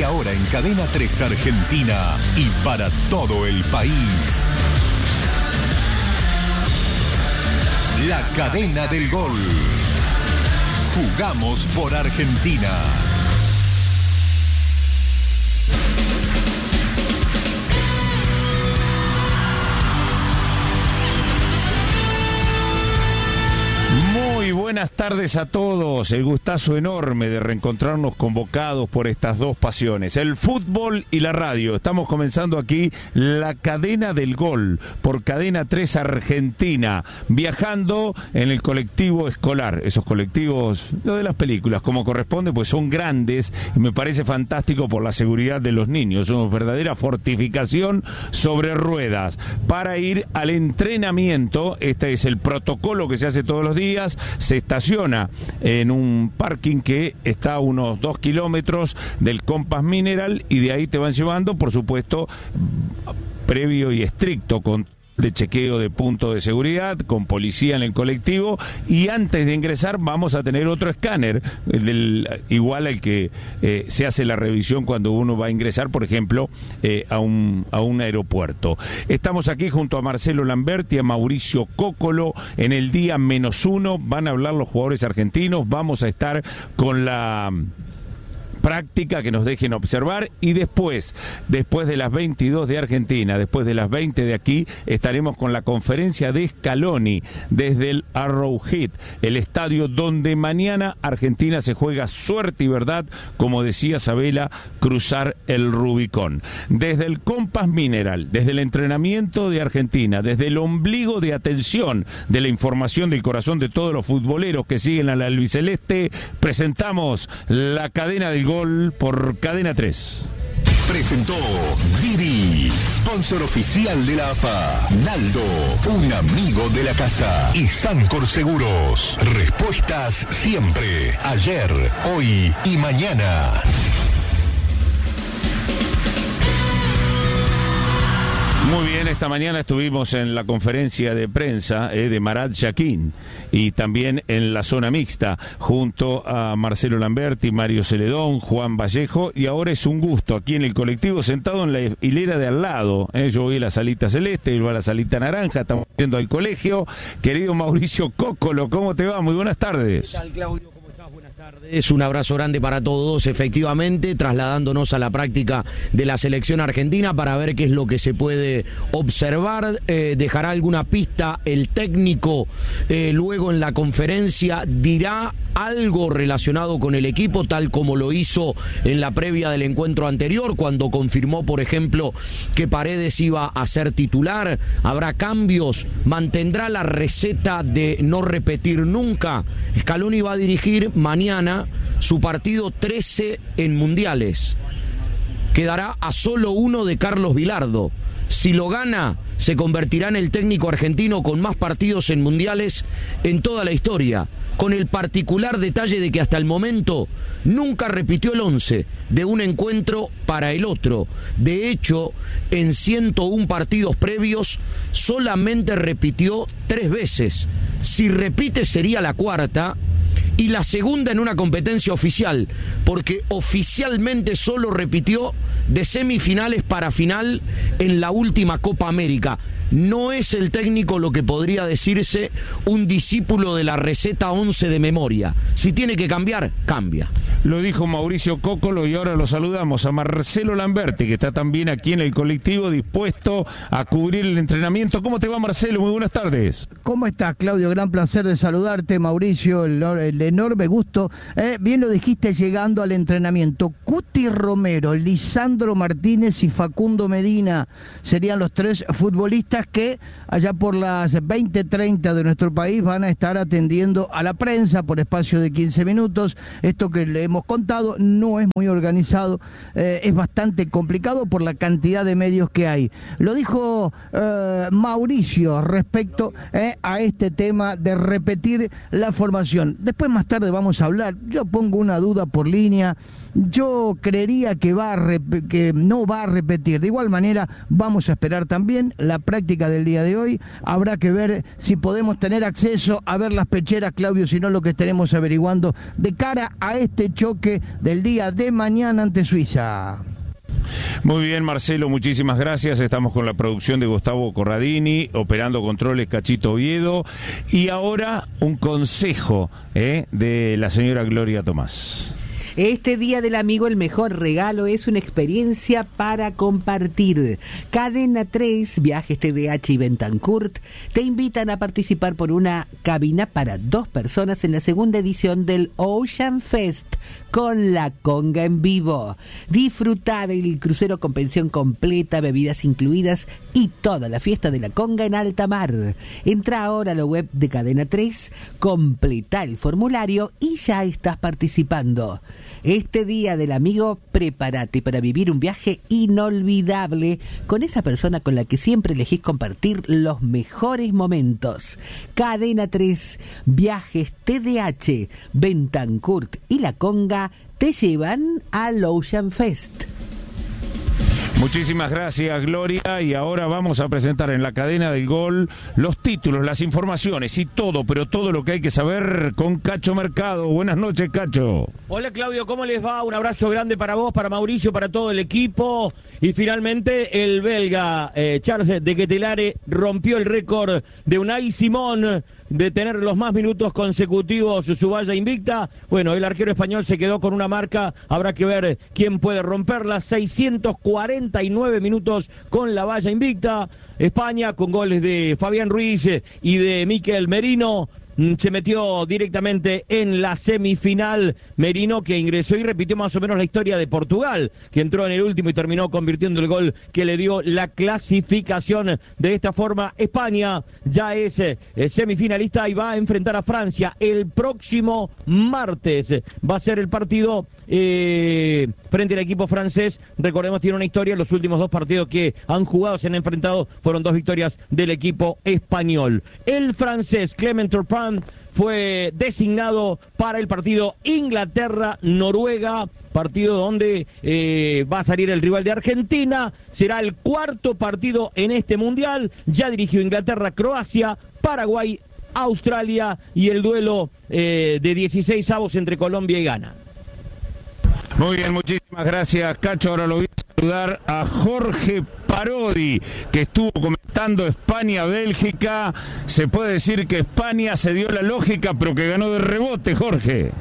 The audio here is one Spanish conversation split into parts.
Y ahora en Cadena 3 Argentina y para todo el país, La Cadena del Gol. Jugamos por Argentina. Muy buenas tardes a todos. El gustazo enorme de reencontrarnos convocados por estas dos pasiones, el fútbol y la radio. Estamos comenzando aquí La Cadena del Gol por Cadena 3 Argentina, viajando en el colectivo escolar. Esos colectivos, lo de las películas, como corresponde, pues son grandes y me parece fantástico por la seguridad de los niños. Una verdadera fortificación sobre ruedas para ir al entrenamiento. Este es el protocolo que se hace todos los días. Se estaciona en un parking que está a unos 2 kilómetros del Compass Mineral y de ahí te van llevando, por supuesto, previo y estricto control de chequeo de punto de seguridad, con policía en el colectivo, y antes de ingresar vamos a tener otro escáner, igual al que se hace la revisión cuando uno va a ingresar, por ejemplo, a un aeropuerto. Estamos aquí junto a Marcelo Lamberti, a Mauricio Cóccolo, en el día -1, van a hablar los jugadores argentinos, vamos a estar con la práctica que nos dejen observar y después de las 22 de Argentina, después de las 20 de aquí, estaremos con la conferencia de Scaloni desde el Arrowhead, el estadio donde mañana Argentina se juega suerte y verdad, como decía Sabela, cruzar el Rubicón. Desde el Compass Mineral, desde el entrenamiento de Argentina, desde el ombligo de atención de la información del corazón de todos los futboleros que siguen a la albiceleste, presentamos La Cadena del Gol por Cadena 3. Presentó Didi, sponsor oficial de la AFA. Naldo, un amigo de la casa. Y Sancor Seguros, respuestas siempre, ayer, hoy y mañana. Muy bien, esta mañana estuvimos en la conferencia de prensa de Marat Yaquín y también en la zona mixta junto a Marcelo Lamberti, Mario Celedón, Juan Vallejo, y ahora es un gusto aquí en el colectivo sentado en la hilera de al lado. Yo voy a la salita celeste, él va a la salita naranja, estamos yendo al colegio. Querido Mauricio Cóccolo, ¿cómo te va? Muy buenas tardes. ¿Qué tal, Claudio? Es un abrazo grande para todos, efectivamente, trasladándonos a la práctica de la selección argentina para ver qué es lo que se puede observar. Dejará alguna pista el técnico, luego en la conferencia dirá algo relacionado con el equipo, tal como lo hizo en la previa del encuentro anterior, cuando confirmó, por ejemplo, que Paredes iba a ser titular. Habrá cambios, mantendrá la receta de no repetir nunca. Scaloni va a dirigir mañana su partido 13 en mundiales. Quedará a solo uno de Carlos Bilardo. Si lo gana, se convertirá en el técnico argentino con más partidos en mundiales en toda la historia, con el particular detalle de que hasta el momento nunca repitió el 11 de un encuentro para el otro. De hecho, en 101 partidos previos solamente repitió 3 veces. Si repite sería la cuarta y la segunda en una competencia oficial, porque oficialmente solo repitió de semifinales para final en la última Copa América. No es el técnico lo que podría decirse un discípulo de la receta 11 de memoria. Si tiene que cambiar, cambia. Lo dijo Mauricio Cóccolo y ahora lo saludamos a Marcelo Lamberti, que está también aquí en el colectivo dispuesto a cubrir el entrenamiento. ¿Cómo te va, Marcelo? Muy buenas tardes. ¿Cómo estás, Claudio? Gran placer de saludarte, Mauricio, el enorme gusto. Bien lo dijiste llegando al entrenamiento. Cuti Romero, Lisandro Martínez y Facundo Medina serían los 3 futbolistas que allá por las 20:30 de nuestro país van a estar atendiendo a la prensa por espacio de 15 minutos. Esto que le hemos contado no es muy organizado, es bastante complicado por la cantidad de medios que hay. Lo dijo Mauricio respecto a este tema de repetir la formación. Después más tarde vamos a hablar. Yo pongo una duda por línea. Yo creería que no va a repetir. De igual manera, vamos a esperar también la práctica futbolística del día de hoy. Habrá que ver si podemos tener acceso a ver las pecheras, Claudio, si no lo que estaremos averiguando de cara a este choque del día de mañana ante Suiza. Muy bien, Marcelo, muchísimas gracias. Estamos con la producción de Gustavo Corradini, operando controles Cachito Oviedo. Y ahora un consejo de la señora Gloria Tomás. Este Día del Amigo, el mejor regalo es una experiencia para compartir. Cadena 3, Viajes TDH y Bentancurt te invitan a participar por una cabina para 2 personas en la segunda edición del Ocean Fest con la conga en vivo. Disfruta del crucero con pensión completa, bebidas incluidas y toda la fiesta de la conga en alta mar. Entra ahora a la web de Cadena 3, completa el formulario y ya estás participando. Este Día del Amigo, prepárate para vivir un viaje inolvidable con esa persona con la que siempre elegís compartir los mejores momentos. Cadena 3, Viajes TDH, Bentancurt y La Conga te llevan al Ocean Fest. Muchísimas gracias, Gloria, y ahora vamos a presentar en la cadena del gol los títulos, las informaciones y todo, pero todo lo que hay que saber con Cacho Mercado. Buenas noches, Cacho. Hola, Claudio, ¿cómo les va? Un abrazo grande para vos, para Mauricio, para todo el equipo. Y finalmente el belga Charles de Ketelaere rompió el récord de Unai Simón de tener los más minutos consecutivos su valla invicta. Bueno, el arquero español se quedó con una marca, habrá que ver quién puede romperla. 649 minutos con la valla invicta. España, con goles de Fabián Ruiz y de Mikel Merino, se metió directamente en la semifinal. Merino, que ingresó y repitió más o menos la historia de Portugal, que entró en el último y terminó convirtiendo el gol que le dio la clasificación. De esta forma, España ya es semifinalista y va a enfrentar a Francia el próximo martes. Va a ser el partido frente al equipo francés. Recordemos, tiene una historia. Los últimos 2 partidos que han jugado, se han enfrentado, fueron 2 victorias del equipo español. El francés Clement Turpin fue designado para el partido Inglaterra-Noruega, partido donde va a salir el rival de Argentina. Será el 4º partido en este mundial. Ya dirigió Inglaterra, Croacia, Paraguay, Australia y el duelo de 16avos entre Colombia y Ghana. Muy bien, muchísimas gracias, Cacho. Ahora lo voy a saludar a Jorge Parodi, que estuvo comentando España-Bélgica. Se puede decir que España se dio la lógica, pero que ganó de rebote, Jorge.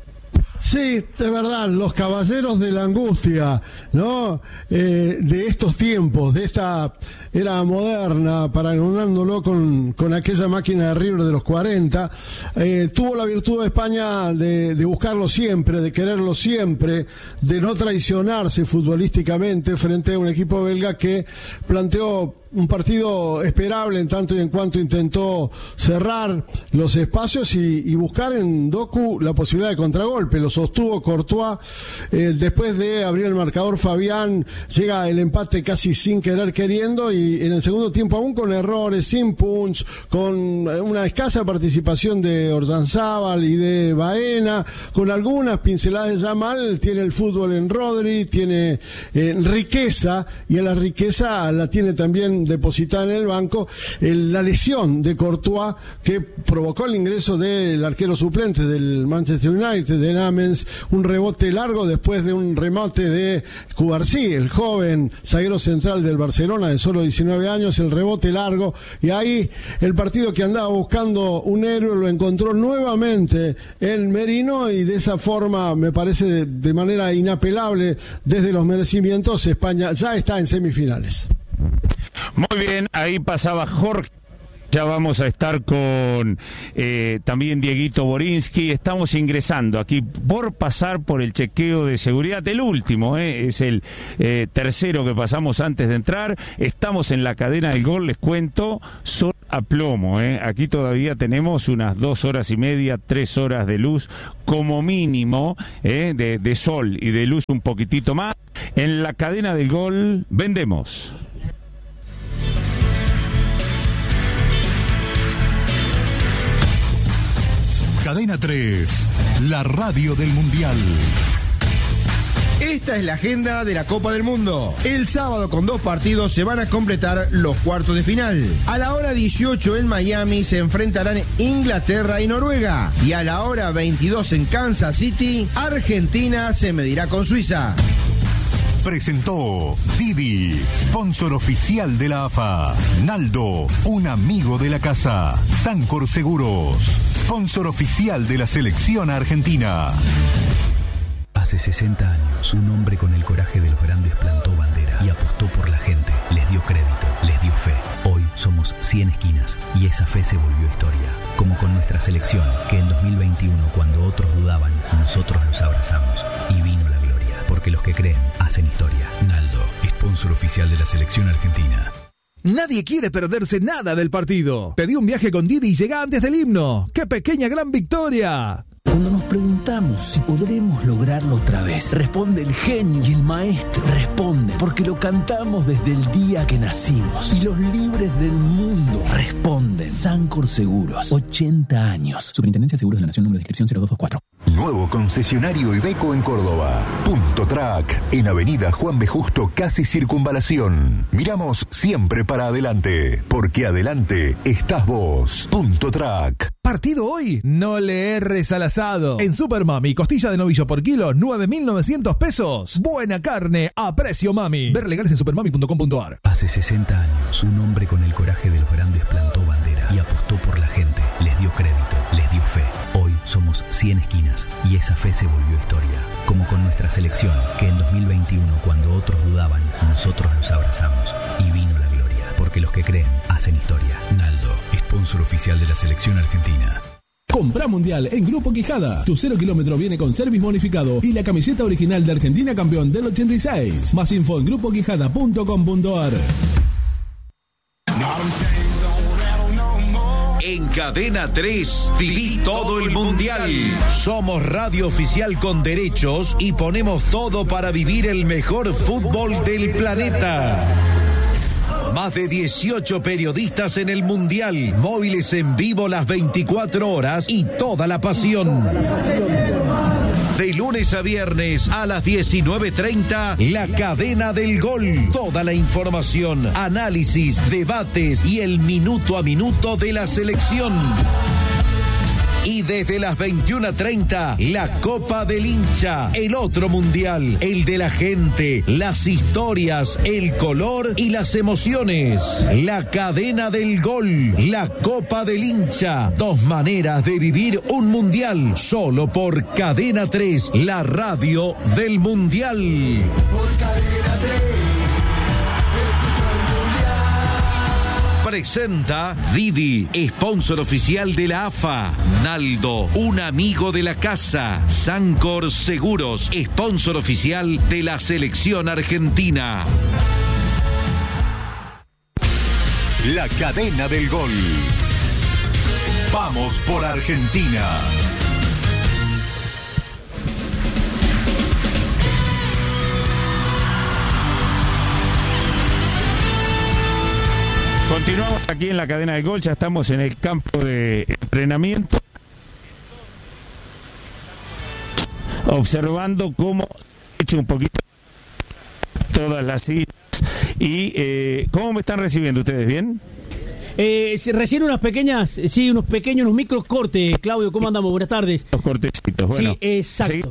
Sí, es verdad, los caballeros de la angustia, ¿no? De estos tiempos, de esta era moderna, paragonándolo con aquella máquina de River de los 40, tuvo la virtud de España de buscarlo siempre, de quererlo siempre, de no traicionarse futbolísticamente frente a un equipo belga que planteó un partido esperable en tanto y en cuanto intentó cerrar los espacios y buscar en Doku la posibilidad de contragolpe. Lo sostuvo Courtois, después de abrir el marcador Fabián llega el empate casi sin querer queriendo, y en el segundo tiempo, aún con errores, sin punch, con una escasa participación de Orzanzábal y de Baena, con algunas pinceladas de Yamal, tiene el fútbol en Rodri, tiene riqueza, y a la riqueza la tiene también depositada en el banco la lesión de Courtois, que provocó el ingreso del arquero suplente del Manchester United, de Lamens, un rebote largo después de un remate de Cubarsí, el joven zaguero central del Barcelona de solo 19 años, el rebote largo, y ahí el partido que andaba buscando un héroe lo encontró nuevamente en Merino, y de esa forma, me parece de manera inapelable desde los merecimientos, España ya está en semifinales. Muy bien, ahí pasaba Jorge. Ya vamos a estar con también Dieguito Borinsky. Estamos ingresando aquí por pasar por el chequeo de seguridad. El último, es el tercero que pasamos antes de entrar. Estamos en la cadena del gol, les cuento, sol a plomo. Aquí todavía tenemos unas 2 horas y media, 3 horas de luz como mínimo, de sol y de luz un poquitito más. En la cadena del gol vendemos. Cadena 3, la radio del Mundial. Este Esta es la agenda de la Copa del Mundo. El sábado con 2 partidos se van a completar los cuartos de final. A la hora 18 en Miami se enfrentarán Inglaterra y Noruega. Y a la hora 22 en Kansas City, Argentina se medirá con Suiza. Presentó Didi, sponsor oficial de la AFA. Naldo, un amigo de la casa. Sancor Seguros, sponsor oficial de la selección argentina. Hace 60 años, un hombre con el coraje de los grandes plantó bandera y apostó por la gente. Les dio crédito, les dio fe. Hoy somos 100 esquinas y esa fe se volvió historia. Como con nuestra selección, que en 2021, cuando otros dudaban, nosotros los abrazamos y vino la gloria. Porque los que creen hacen historia. Naldo, sponsor oficial de la selección argentina. Nadie quiere perderse nada del partido. Pedí un viaje con Didi y llega antes del himno. ¡Qué pequeña gran victoria! Cuando nos preguntamos si podremos lograrlo otra vez, responde el genio y el maestro. Responde porque lo cantamos desde el día que nacimos. Y los libres del mundo responden. Sancor Seguros, 80 años. Superintendencia de Seguros de la Nación, número de inscripción 0224. Nuevo concesionario Iveco en Córdoba. Punto Track, en Avenida Juan B. Justo, casi Circunvalación. Miramos siempre para adelante, porque adelante estás vos. Punto Track. ¿Partido hoy? No le erres al asado. En Super Mami, costilla de novillo por kilo, 9.900 pesos. Buena carne a precio mami. Ver legales en supermami.com.ar. Hace 60 años, un hombre con el coraje de los grandes plantó bandera y apostó por la gente. Les dio crédito, les dio fe. Hoy somos 100 esquinas y esa fe se volvió historia. Como con nuestra selección, que en 2021, cuando otros dudaban, nosotros los abrazamos y vino la gloria. Porque los que creen hacen historia. Naldo, sponsor oficial de la selección argentina. Compra Mundial en Grupo Quijada. Tu 0 kilómetro viene con service bonificado y la camiseta original de Argentina campeón del 86. Más info en grupoquijada.com.ar. En Cadena 3, viví todo el Mundial. Somos radio oficial con derechos y ponemos todo para vivir el mejor fútbol del planeta. Más de 18 periodistas en el Mundial, móviles en vivo las 24 horas y toda la pasión. De lunes a viernes a las 19:30, La Cadena del Gol. Toda la información, análisis, debates y el minuto a minuto de la selección. Y desde las 21:30, la Copa del Hincha, el otro mundial, el de la gente, las historias, el color y las emociones. La Cadena del Gol, la Copa del Hincha, 2 maneras de vivir un mundial, solo por Cadena 3, la radio del mundial. Por Cadena 3. Presenta Didi, sponsor oficial de la AFA. Naldo, un amigo de la casa. Sancor Seguros, sponsor oficial de la selección argentina. La Cadena del Gol. Vamos por Argentina. Continuamos aquí en la Cadena del Gol, ya estamos en el campo de entrenamiento, observando cómo he hecho un poquito todas las islas y cómo me están recibiendo ustedes, ¿bien? Recién unos pequeños micros cortes. Claudio, ¿cómo andamos? Buenas tardes. Los cortecitos, bueno. Sí, exacto.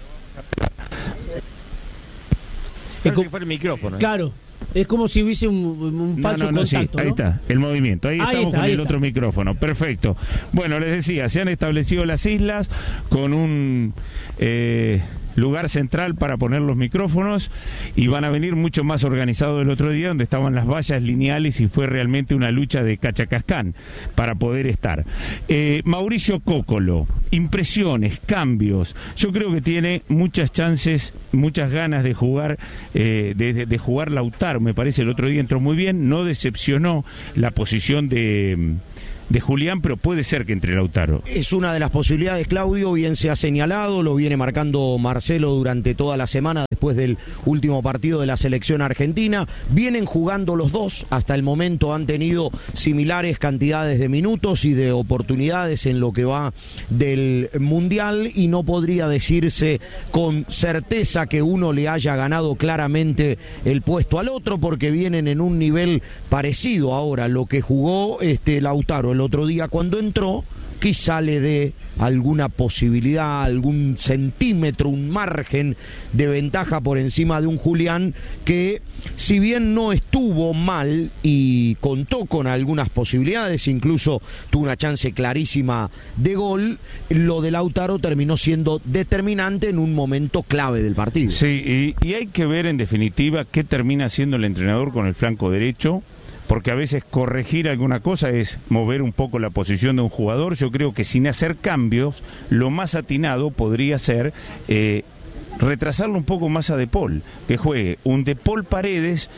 Es como si fuera el micrófono. Claro. Es como si hubiese un falso contacto, sí, ahí ¿no? está, el movimiento. Ahí estamos con el otro micrófono. Perfecto. Bueno, les decía, se han establecido las islas con un lugar central para poner los micrófonos y van a venir mucho más organizados del otro día, donde estaban las vallas lineales y fue realmente una lucha de cachacascán para poder estar. Mauricio Cócolo, impresiones, cambios. Yo creo que tiene muchas chances, muchas ganas de jugar, de jugar Lautaro. Me parece el otro día entró muy bien, no decepcionó la posición de Julián, pero puede ser que entre Lautaro. Es una de las posibilidades, Claudio, bien se ha señalado, lo viene marcando Marcelo durante toda la semana. después del último partido de la selección argentina. Vienen jugando los dos, hasta el momento han tenido similares cantidades de minutos y de oportunidades en lo que va del Mundial, y no podría decirse con certeza que uno le haya ganado claramente el puesto al otro, porque vienen en un nivel parecido. Ahora, lo que jugó Lautaro el otro día cuando entró, quizá le dé alguna posibilidad, algún centímetro, un margen de ventaja por encima de un Julián que, si bien no estuvo mal y contó con algunas posibilidades, incluso tuvo una chance clarísima de gol, lo de Lautaro terminó siendo determinante en un momento clave del partido. Sí, y hay que ver en definitiva qué termina haciendo el entrenador con el flanco derecho, porque a veces corregir alguna cosa es mover un poco la posición de un jugador. Yo creo que sin hacer cambios, lo más atinado podría ser retrasarlo un poco más a De Paul, que juegue un De Paul Paredes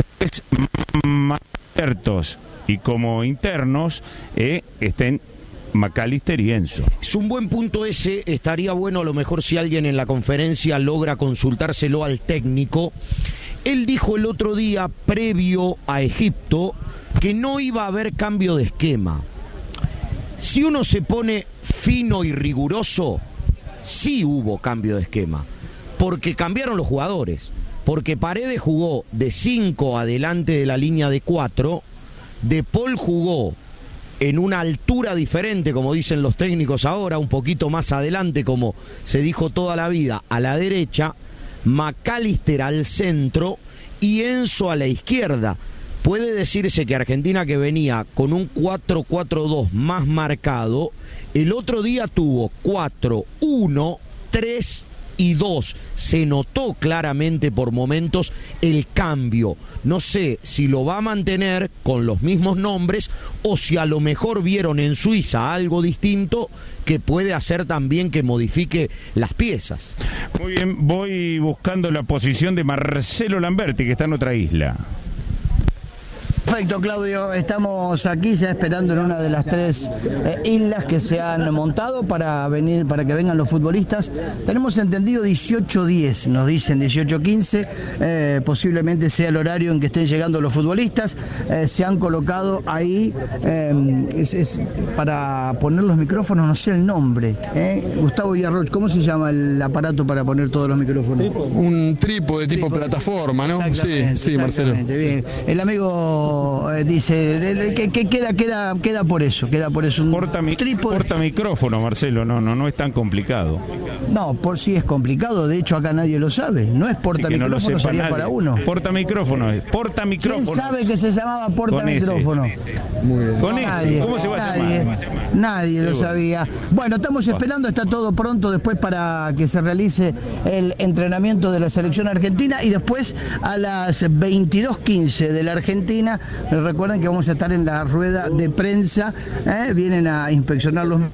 más abiertos y como internos estén McAllister y Enzo. Es un buen punto ese. Estaría bueno a lo mejor si alguien en la conferencia logra consultárselo al técnico. Él dijo el otro día, previo a Egipto, que no iba a haber cambio de esquema. Si uno se pone fino y riguroso, sí hubo cambio de esquema, porque cambiaron los jugadores, porque Paredes jugó de 5 adelante de la línea de 4, De Paul jugó en una altura diferente, como dicen los técnicos ahora, un poquito más adelante, como se dijo toda la vida, a la derecha, McAllister al centro y Enzo a la izquierda. Puede decirse que Argentina, que venía con un 4-4-2 más marcado, el otro día tuvo 4-1, 3 y 2. Se notó claramente por momentos el cambio. No sé si lo va a mantener con los mismos nombres o si a lo mejor vieron en Suiza algo distinto que puede hacer también que modifique las piezas. Muy bien, voy buscando la posición de Marcelo Lamberti, que está en otra isla. Perfecto, Claudio, estamos aquí ya esperando en una de las 3 islas que se han montado para que vengan los futbolistas. Tenemos entendido 18:10, nos dicen 18:15, posiblemente sea el horario en que estén llegando los futbolistas. Se han colocado ahí para poner los micrófonos, no sé el nombre. Gustavo Villarroch, ¿cómo se llama el aparato para poner todos los micrófonos? Un trípode tipo plataforma, ¿no? Sí, Marcelo. Bien. El amigo dice que queda por eso, un porta micrófono, Marcelo, no es tan complicado. No, por sí es complicado, de hecho acá nadie lo sabe, no es porta micrófono, sería para uno. Porta micrófono. ¿Quién sabe que se llamaba porta micrófono? Muy bien. Con ese, ¿cómo se va a llamar? Nadie lo sabía. Bueno, estamos esperando, está todo pronto después para que se realice el entrenamiento de la selección argentina, y después a las 22:15 de la Argentina. Recuerden que vamos a estar en la rueda de prensa, vienen a inspeccionar los...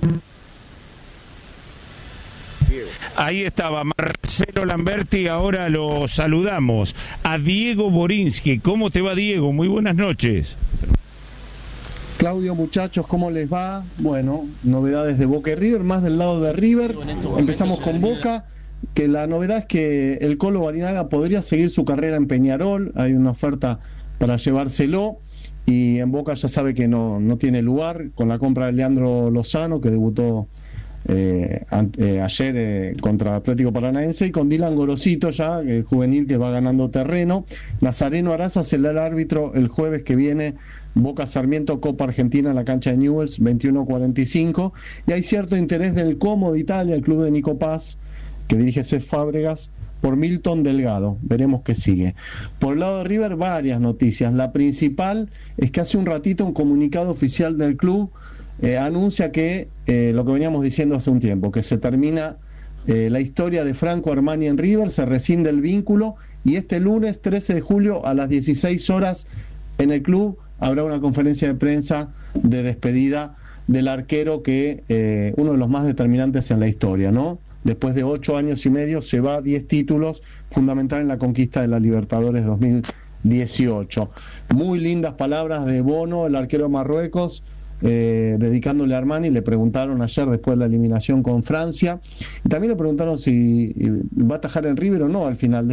Ahí estaba Marcelo Lamberti, ahora lo saludamos a Diego Borinsky. ¿Cómo te va, Diego? Muy buenas noches. Claudio, muchachos, ¿cómo les va? Bueno, novedades de Boca y River, más del lado de River. Empezamos con Boca, que la novedad es que el Colo Barinaga podría seguir su carrera en Peñarol. Hay una oferta para llevárselo, y en Boca ya sabe que no tiene lugar, con la compra de Leandro Lozano, que debutó ayer contra Atlético Paranaense, y con Dylan Gorosito ya, el juvenil que va ganando terreno. Nazareno Araza será el árbitro el jueves que viene, Boca Sarmiento, Copa Argentina en la cancha de Newell's, 21:45, y hay cierto interés del Como de Italia, el club de Nico Paz, que dirige Cés Fábregas, por Milton Delgado. Veremos qué sigue. Por el lado de River, varias noticias. La principal es que hace un ratito un comunicado oficial del club anuncia que lo que veníamos diciendo hace un tiempo, que se termina la historia de Franco Armani en River, se rescinde el vínculo, y este lunes 13 de julio a las 16 horas en el club habrá una conferencia de prensa de despedida del arquero que uno de los más determinantes en la historia, ¿no? Después de 8 años y medio se va 10 títulos, fundamental en la conquista de la Libertadores 2018. Muy lindas palabras de Bono, el arquero de Marruecos, dedicándole a Armani. Le preguntaron ayer después de la eliminación con Francia, y también le preguntaron si va a atajar en River o no al final.